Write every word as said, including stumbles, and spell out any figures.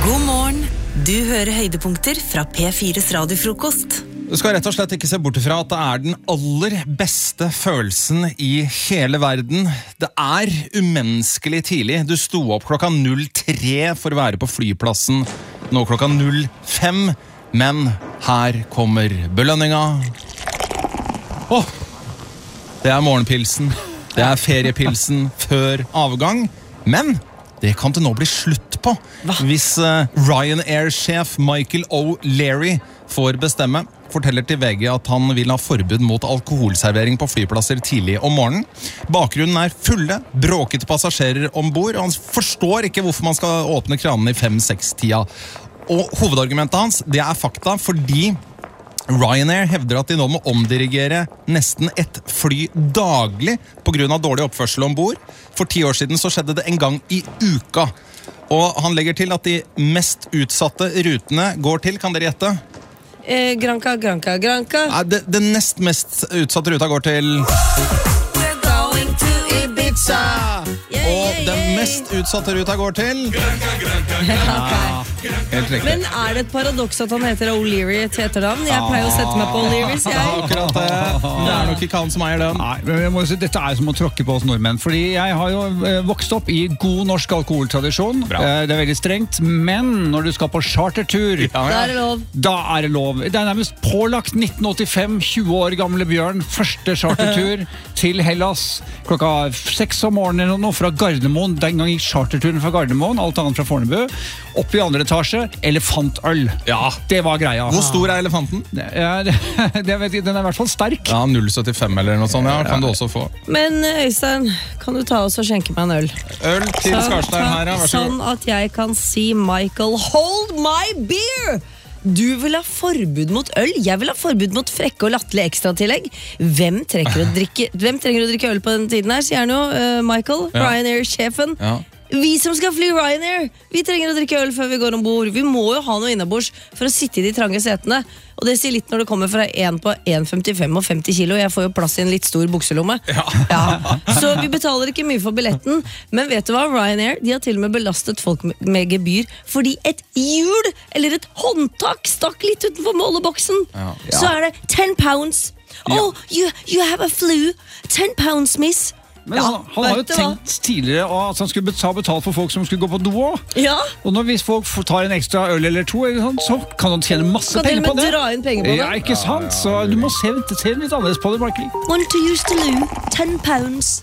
God morgen, du hører høydepunkter fra P fires radiofrokost. Du skal rett og slett ikke se bort ifra at det er den aller beste følelsen i hele verden. Det er umenneskelig tidlig. Du sto opp klokka null tre for å være på flyplassen. Nå klokka null fem, men her kommer belønninga. Åh, det er morgenpilsen. Det er feriepilsen før avgang. Men det kan det nå bli slutt på. Hva? Hvis uh, Ryanair-sjef Michael O'Leary får bestemme, forteller til V G at han vil ha forbud mot alkoholservering på flyplasser tidlig om morgenen. Bakgrunnen er fulle, bråkete passasjerer ombord, og han forstår ikke hvorfor man skal åpne kranene i fem-seks-tida. Og hovedargumentet hans, det er fakta, fordi Ryanair hevder at de nå må omdirigere nesten ett fly daglig på grunn av dårlig oppførsel ombord. For ti år siden så skjedde det en gang i uka. Og han legger til at de mest utsatte rutene går til, kan dere gjette? Eh, Granca, Granca, Granca. Ja, det, det nest mest utsatte ruta går til We're going to Ibiza. Yeah, Og yeah, den yeah. mest utsatte ruta går til Okay. Helt riktig. Men er det et paradoks at han heter O'Leary til etternavn? Jeg pleier å sette meg på O'Learys, jeg. Akkurat det. Det er nok ikke han som eier den. Nei, men jeg må si, dette er som å tråkke på oss nordmenn, fordi jeg har jo eh, vokst opp i god norsk alkoholtradisjon. Bra. Eh, det er veldig strengt, men når du skal på chartertur, Ja, Da ja. er det lov. da er det lov. Det er nærmest pålagt nitten åttifem, tjue år gamle Bjørn, første chartertur til Hellas, klokka seks om morgenen eller noe, fra Gardermoen. Den gang gikk charterturen fra Gardermoen, alt annet fra Fornebu, opp i andre etasje, elefantøl. Ja. Det var greia. Hvor stor er elefanten? Ja, det, det vet jeg, den er i hvert fall sterk. Ja, null komma syttifem eller noe sånt, ja, kan du også få. Men Øystein, kan du ta oss og skjenke meg en øl? Øl til Skarstein her, ja, vær så Sånn god. at jeg kan si Michael, hold my beer! Du vil ha forbud mot øl, jeg vil ha forbud mot frekke og latterlige ekstratillegg. Hvem trenger å drikke, hvem trenger å drikke øl på den tiden her, sier han jo, uh, Michael, Ja. Ryanair-sjefen. Ja. Vi som skal fly Ryanair, vi trenger å drikke øl før vi går ombord. Vi må jo ha noe innabords for å sitte i de trange setene. Og det sier litt når det kommer fra en på en komma femtifem og femti kilo. Jeg får jo plass i en litt stor bukselomme. Ja. Ja. Så vi betaler ikke mye for billetten. Men vet du hva, Ryanair, de har til og med belastet folk med gebyr fordi et hjul eller et håndtak stakk litt utenfor måleboksen. Ja. Så er det ten pounds. Oh, you, you have a flu. ten pounds, miss. Men Ja, han, han har jo vet du hva? tenkt tidligere at han skulle ta betalt for folk som skulle gå på do også. Ja, Og når hvis folk får- tar en ekstra øl eller to, eller sånn, så kan han tjene masse kan til penger og på med det. dra inn penger på det. Ja, ikke sant? Så du må se, se litt annerledes på det, Markley. Want to use the loo, ten pounds.